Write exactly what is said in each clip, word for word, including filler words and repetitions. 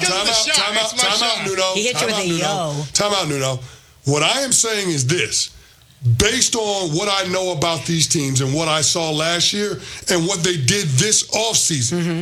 time the out, shot. time out, That's my time shot. out, Nuno. He hit you Time with out, a Nuno. yo. Time out, Nuno. What I am saying is this. Based on what I know about these teams and what I saw last year and what they did this offseason, mm-hmm.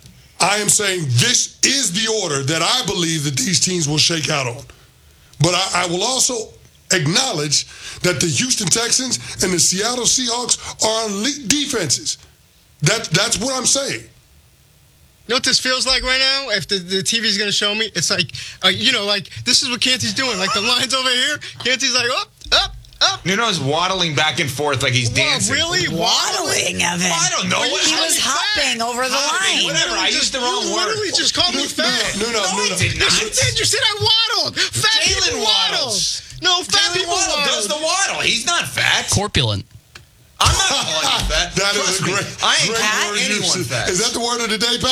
I am saying this is the order that I believe that these teams will shake out on. But I, I will also acknowledge that the Houston Texans and the Seattle Seahawks are elite defenses. That, that's what I'm saying. You know what this feels like right now? If the, the T V's going to show me, it's like, uh, you know, like, this is what Canty's doing. Like, the line's over here. Canty's like, up, up, up. Nuno's waddling back and forth like he's Whoa, dancing. really? Waddling, Evan. Well, I don't know. Well, He How was did hopping fat? over the How did he- line. Whatever, I used the wrong you word. literally just called me fat. Nuno, No, Nuno. I did not. Yes, you did. You said I waddled. Fat Jalen people waddles. waddle. No, fat Jalen people Waddle waddle. does the waddle. He's not fat. Corpulent. I'm not calling you fat. That Trust is a me, great, I ain't great calling word anyone usage. fat. Is that the word of the day,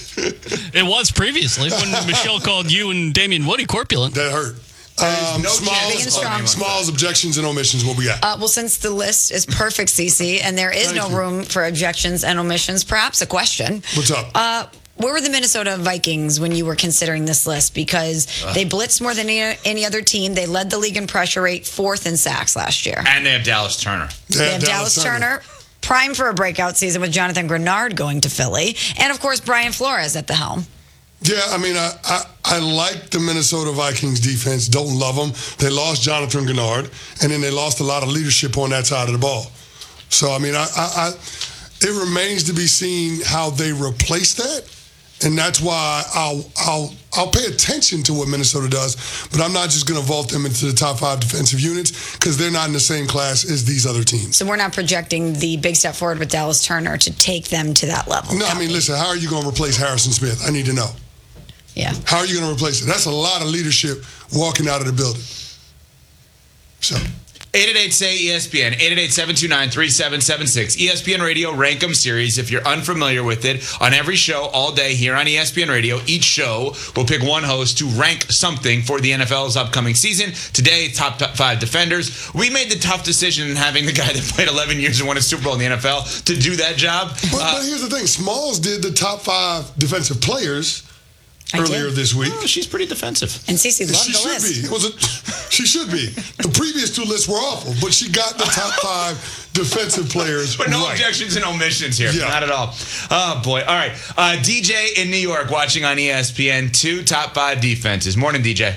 Pat? It was previously when Michelle called you and Damian Woody corpulent. That hurt. There's Um, no Smalls, chance Big and strong. calling anyone Smalls, objections, and omissions. What we got? Uh, well, since the list is perfect, Cece, and there is Thank no you. room for objections and omissions, perhaps a question. What's up? Uh, where were the Minnesota Vikings when you were considering this list? Because they blitzed more than any, any other team. They led the league in pressure rate, fourth in sacks last year. And they have Dallas Turner. They have Dallas Turner, prime for a breakout season with Jonathan Grenard going to Philly. And, of course, Brian Flores at the helm. Yeah, I mean, I, I I like the Minnesota Vikings defense. Don't love them. They lost Jonathan Grenard, and then they lost a lot of leadership on that side of the ball. So, I mean, I, I, I it remains to be seen how they replace that, and that's why I'll I'll I'll pay attention to what Minnesota does, but I'm not just going to vault them into the top five defensive units because they're not in the same class as these other teams. So we're not projecting the big step forward with Dallas Turner to take them to that level. No, I mean, listen, how are you going to replace Harrison Smith? I need to know. Yeah. How are you going to replace it? That's a lot of leadership walking out of the building. So, eight eight eight, say E S P N, eight eight eight, seven two nine, three seven seven six. E S P N Radio Rank 'em series. If you're unfamiliar with it, on every show all day here on E S P N Radio, each show will pick one host to rank something for the N F L's upcoming season. Today, top, top five defenders. We made the tough decision in having the guy that played eleven years and won a Super Bowl in the N F L to do that job. but, Uh, but here's the thing. Smalls did the top five defensive players I earlier did. this week. oh, she's pretty defensive. And Cece loved She the should list. be. It was a, she should be. The previous two lists were awful, but she got the top five defensive players But no right. objections and omissions here. Yeah. Not at all. Oh, boy. All right. Uh, D J in New York watching on E S P N. Two top five defenses. Morning, D J.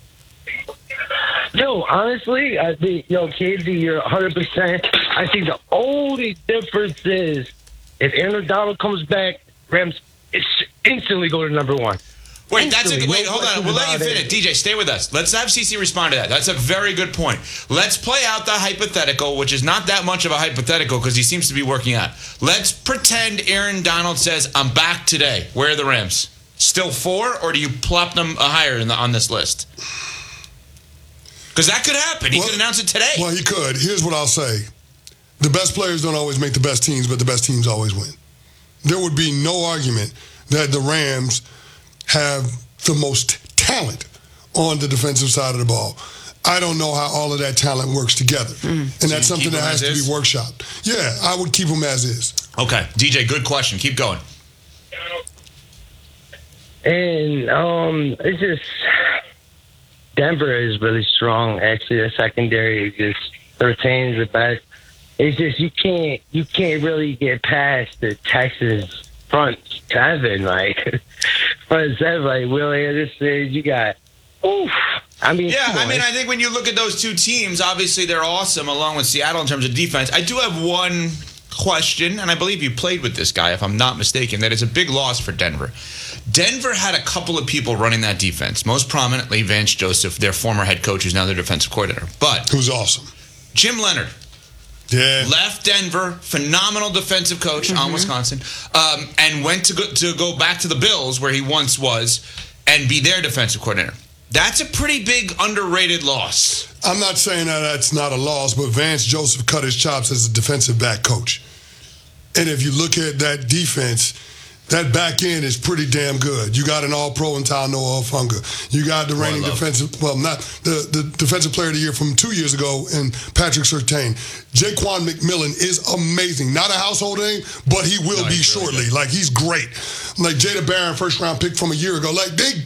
Yo, honestly, I think, yo, Casey, you're one hundred percent. I think the only difference is if Aaron Donald comes back, Rams instantly go to number one. Wait, that's a Instantly, wait. no Hold on. questions We'll let you about it. finish. D J, stay with us. Let's have C C respond to that. That's a very good point. Let's play out the hypothetical, which is not that much of a hypothetical because he seems to be working out. Let's pretend Aaron Donald says, "I'm back today." Where are the Rams? Still four, or do you plop them higher in the, on this list? Because that could happen. He Well- could announce it today. Well, he could. Here's what I'll say. The best players don't always make the best teams, but the best teams always win. There would be no argument that the Rams have the most talent on the defensive side of the ball. I don't know how all of that talent works together. And So that's you something keep that them has as to be is? workshopped. Yeah, I would keep them as is. Okay, D J, good question. Keep going. And um, it's just Denver is really strong. Actually, the secondary just retains the best. It's just you can't you can't really get past the Texans front seven, like front seven, like Will Anderson. You got oof. I mean, Yeah, come I on. mean, I think when you look at those two teams, obviously they're awesome along with Seattle in terms of defense. I do have one question, and I believe you played with this guy, if I'm not mistaken, that it's a big loss for Denver. Denver had a couple of people running that defense, most prominently Vance Joseph, their former head coach, who's now their defensive coordinator. But Who's awesome. Jim Leonard Yeah. left Denver, phenomenal defensive coach Mm-hmm. on Wisconsin, um, and went to go, to go back to the Bills, where he once was, and be their defensive coordinator. That's a pretty big underrated loss. I'm not saying that that's not a loss, but Vance Joseph cut his chops as a defensive back coach. And if you look at that defense, that back end is pretty damn good. You got an all-pro in Talanoa Hufanga. You got the Who I reigning love. defensive, well, not the, the defensive player of the year from two years ago, and Patrick Surtain. Jaquan McMillan is amazing. Not a household name, but he will No, be he's really shortly. good. Like, he's great. Like Jada Barron, first-round pick from a year ago. Like, they